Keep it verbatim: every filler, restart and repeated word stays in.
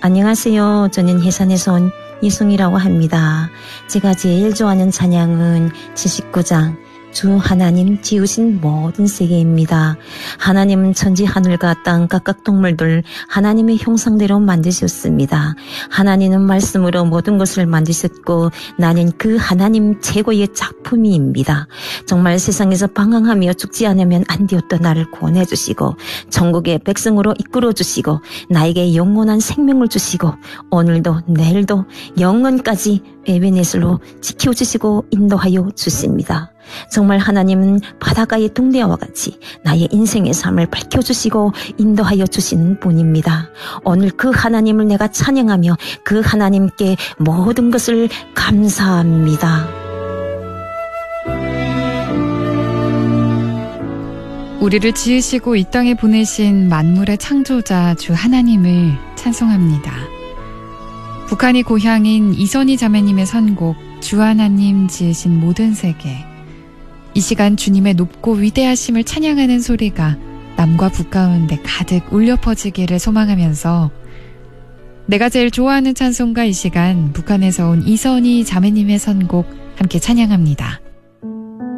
안녕하세요. 저는 해산에서 온 이승이라고 합니다. 제가 제일 좋아하는 찬양은 칠십구 장 주 하나님 지으신 모든 세계입니다. 하나님은 천지 하늘과 땅 각각 동물들 하나님의 형상대로 만드셨습니다. 하나님은 말씀으로 모든 것을 만드셨고 나는 그 하나님 최고의 작품입니다. 정말 세상에서 방황하며 죽지 않으면 안 되었던 나를 구원해 주시고 천국의 백성으로 이끌어 주시고 나에게 영원한 생명을 주시고 오늘도 내일도 영원까지 에베네슬로 지켜주시고 인도하여 주십니다. 정말 하나님은 바닷가의 동대와 같이 나의 인생의 삶을 밝혀주시고 인도하여 주시는 분입니다. 오늘 그 하나님을 내가 찬양하며 그 하나님께 모든 것을 감사합니다. 우리를 지으시고 이 땅에 보내신 만물의 창조자 주 하나님을 찬송합니다. 북한이 고향인 이선희 자매님의 선곡 주 하나님 지으신 모든 세계. 이 시간 주님의 높고 위대하심을 찬양하는 소리가 남과 북 가운데 가득 울려 퍼지기를 소망하면서 내가 제일 좋아하는 찬송가 이 시간 북한에서 온 이선희 자매님의 선곡 함께 찬양합니다.